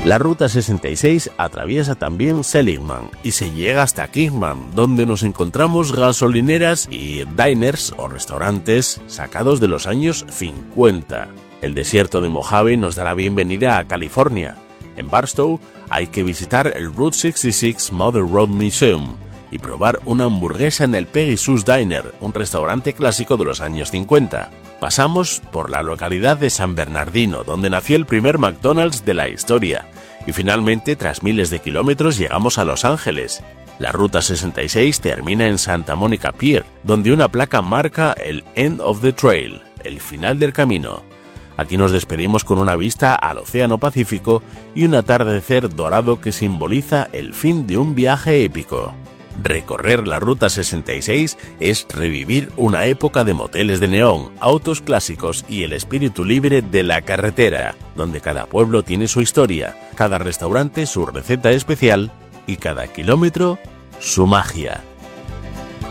La Ruta 66 atraviesa también Seligman y se llega hasta Kingman, donde nos encontramos gasolineras y diners o restaurantes sacados de los años 50. El desierto de Mojave nos da la bienvenida a California. En Barstow hay que visitar el Route 66 Mother Road Museum y probar una hamburguesa en el Peggy Sue's Diner, un restaurante clásico de los años 50. Pasamos por la localidad de San Bernardino, donde nació el primer McDonald's de la historia. Y finalmente, tras miles de kilómetros, llegamos a Los Ángeles. La Ruta 66 termina en Santa Monica Pier, donde una placa marca el End of the Trail, el final del camino. Aquí nos despedimos con una vista al Océano Pacífico y un atardecer dorado que simboliza el fin de un viaje épico. Recorrer la Ruta 66 es revivir una época de moteles de neón, autos clásicos y el espíritu libre de la carretera, donde cada pueblo tiene su historia, cada restaurante su receta especial y cada kilómetro su magia.